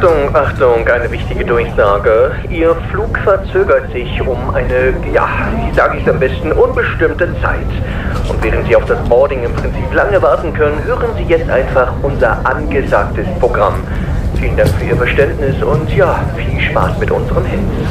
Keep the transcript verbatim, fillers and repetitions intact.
Achtung, Achtung, eine wichtige Durchsage. Ihr Flug verzögert sich um eine, ja, wie sage ich es am besten, unbestimmte Zeit. Und während Sie auf das Boarding im Prinzip lange warten können, hören Sie jetzt einfach unser angesagtes Programm. Vielen Dank für Ihr Verständnis und ja, viel Spaß mit unserem Hit.